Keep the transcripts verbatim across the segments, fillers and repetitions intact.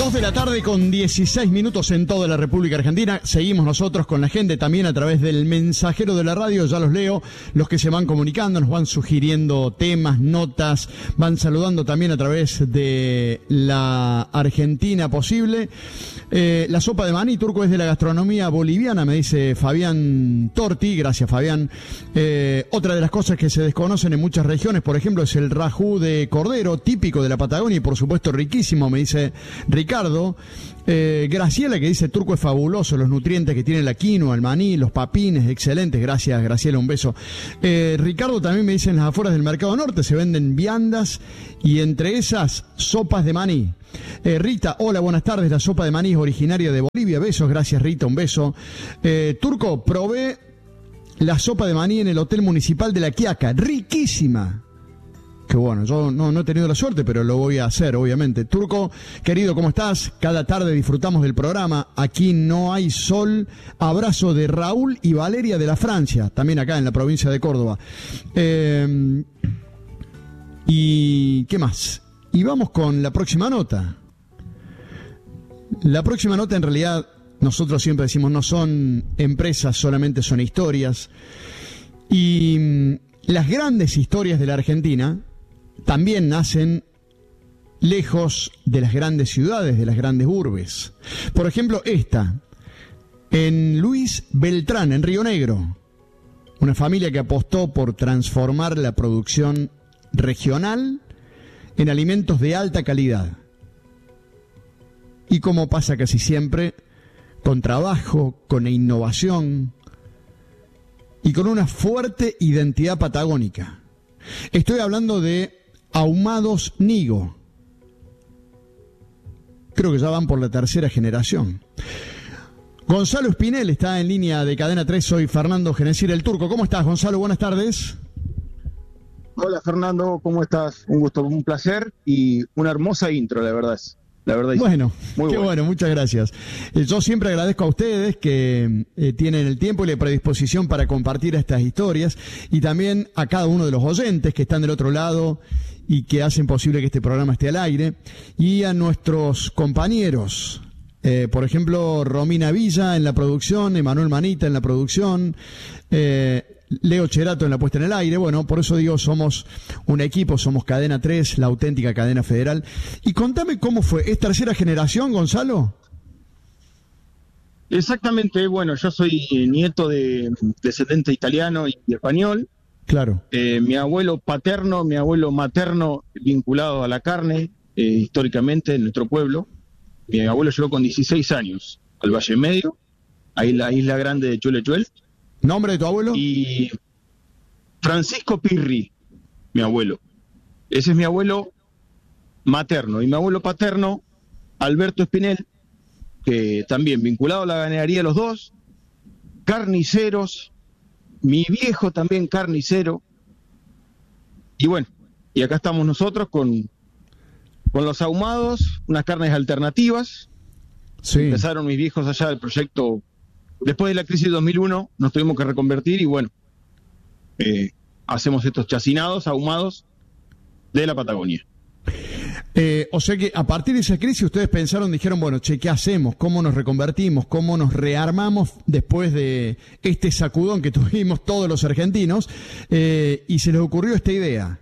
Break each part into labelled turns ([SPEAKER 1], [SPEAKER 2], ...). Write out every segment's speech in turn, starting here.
[SPEAKER 1] dos de la tarde con dieciséis minutos en toda la República Argentina. Seguimos nosotros con la gente también a través del mensajero de la radio. Ya los leo, los que se van comunicando, nos van sugiriendo temas, notas, van saludando también a través de la Argentina posible. Eh, la sopa de maní, Turco, es de la gastronomía boliviana, me dice Fabián Torti. Gracias, Fabián. Eh, otra de las cosas que se desconocen en muchas regiones, por ejemplo, es el rajú de cordero, típico de la Patagonia y por supuesto riquísimo, me dice Ricardo. Eh, Graciela, que dice: Turco, es fabuloso los nutrientes que tiene la quinoa, el maní, los papines, excelentes. Gracias, Graciela, un beso. Eh, Ricardo también me dice: en las afueras del Mercado Norte se venden viandas y entre esas sopas de maní. Eh, Rita, hola, buenas tardes. La sopa de maní es originaria de Bolivia. Besos, gracias, Rita, un beso. Eh, Turco, probé la sopa de maní en el Hotel Municipal de La Quiaca, riquísima. Que bueno, yo no, no he tenido la suerte, pero lo voy a hacer, obviamente. Turco, querido, ¿cómo estás? Cada tarde disfrutamos del programa. Aquí no hay sol. Abrazo de Raúl y Valeria de la Francia, también acá en la provincia de Córdoba. Eh, ¿Y qué más? Y vamos con la próxima nota. La próxima nota, en realidad, nosotros siempre decimos, no son empresas, solamente son historias. Y las grandes historias de la Argentina también nacen lejos de las grandes ciudades, de las grandes urbes. Por ejemplo, esta, en Luis Beltrán, en Río Negro, una familia que apostó por transformar la producción regional en alimentos de alta calidad. Y como pasa casi siempre, con trabajo, con innovación y con una fuerte identidad patagónica. Estoy hablando de Ahumados Nigo. Creo que ya van por la tercera generación. Gonzalo Espinel está en línea de Cadena tres. Soy Fernando Genesir, el Turco. ¿Cómo estás, Gonzalo? Buenas tardes.
[SPEAKER 2] Hola, Fernando, ¿cómo estás? Un gusto, un placer y una hermosa intro, la verdad es. La verdad
[SPEAKER 1] bueno,
[SPEAKER 2] muy
[SPEAKER 1] qué bueno. bueno, muchas gracias. Eh, yo siempre agradezco a ustedes que eh, tienen el tiempo y la predisposición para compartir estas historias, y también a cada uno de los oyentes que están del otro lado y que hacen posible que este programa esté al aire, y a nuestros compañeros, eh, por ejemplo, Romina Villa en la producción, Emanuel Manita en la producción, eh, Leo Cherato en la puesta en el aire. Bueno, por eso digo, somos un equipo, somos Cadena tres, la auténtica cadena federal. Y contame cómo fue, ¿es tercera generación, Gonzalo?
[SPEAKER 2] Exactamente, bueno, yo soy nieto de descendente italiano y español.
[SPEAKER 1] Claro.
[SPEAKER 2] Eh, mi abuelo paterno, mi abuelo materno vinculado a la carne, eh, históricamente en nuestro pueblo. Mi abuelo llegó con dieciséis años al Valle Medio, ahí la isla grande de Chulechuel.
[SPEAKER 1] ¿Nombre de tu abuelo?
[SPEAKER 2] Y Francisco Pirri, mi abuelo. Ese es mi abuelo materno. Y mi abuelo paterno, Alberto Espinel, que también vinculado a la ganadería los dos, carniceros, mi viejo también carnicero. Y bueno, y acá estamos nosotros con, con los ahumados, unas carnes alternativas.
[SPEAKER 1] Sí.
[SPEAKER 2] Empezaron mis viejos allá del proyecto. Después de la crisis de dos mil uno nos tuvimos que reconvertir y bueno, eh, hacemos estos chacinados, ahumados de la Patagonia.
[SPEAKER 1] Eh, o sea que a partir de esa crisis ustedes pensaron, dijeron, bueno, che, ¿qué hacemos? ¿Cómo nos reconvertimos? ¿Cómo nos rearmamos después de este sacudón que tuvimos todos los argentinos? Eh, y se les ocurrió esta idea.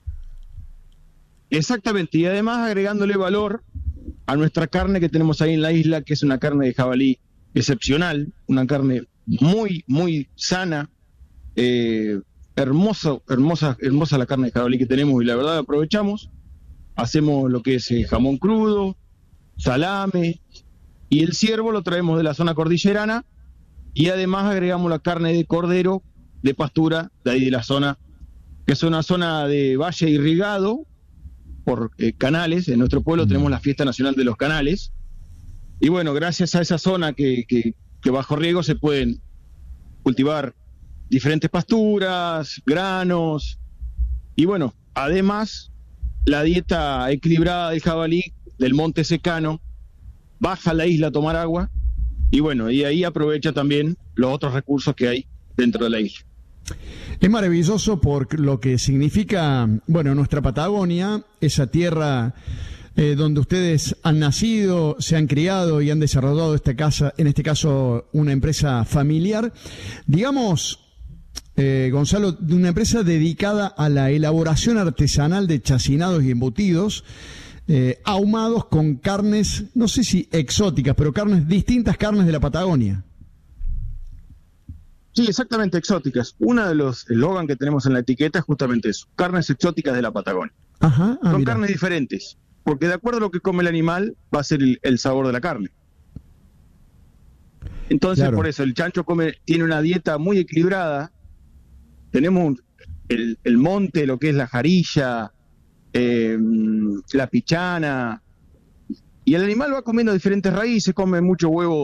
[SPEAKER 2] Exactamente, y además agregándole valor a nuestra carne que tenemos ahí en la isla, que es una carne de jabalí excepcional, una carne muy, muy sana, eh, hermosa, hermosa, hermosa la carne de jabalí que tenemos y la verdad aprovechamos, hacemos lo que es eh, jamón crudo, salame, y el ciervo lo traemos de la zona cordillerana y además agregamos la carne de cordero de pastura de ahí de la zona, que es una zona de valle irrigado por eh, canales. En nuestro pueblo tenemos la fiesta nacional de los canales. Y bueno, gracias a esa zona que, que, que bajo riego se pueden cultivar diferentes pasturas, granos, y bueno, además la dieta equilibrada del jabalí del monte secano baja a la isla a tomar agua, y bueno, y ahí aprovecha también los otros recursos que hay dentro de la isla.
[SPEAKER 1] Es maravilloso por lo que significa, bueno, nuestra Patagonia, esa tierra eh, donde ustedes han nacido, se han criado y han desarrollado esta casa, en este caso una empresa familiar, digamos, eh, Gonzalo, de una empresa dedicada a la elaboración artesanal de chacinados y embutidos, eh, ahumados con carnes, no sé si exóticas, pero carnes, distintas carnes de la Patagonia.
[SPEAKER 2] Sí, exactamente, exóticas. Uno de los eslogan que tenemos en la etiqueta es justamente eso, carnes exóticas de la Patagonia.
[SPEAKER 1] Ajá, ah,
[SPEAKER 2] Son
[SPEAKER 1] mira.
[SPEAKER 2] carnes diferentes, porque de acuerdo a lo que come el animal va a ser el, el sabor de la carne. Entonces,
[SPEAKER 1] Claro.
[SPEAKER 2] por eso, el chancho come, tiene una dieta muy equilibrada. Tenemos un- el, el monte, lo que es la jarilla, eh, la pichana, y el animal va comiendo diferentes raíces, come mucho huevo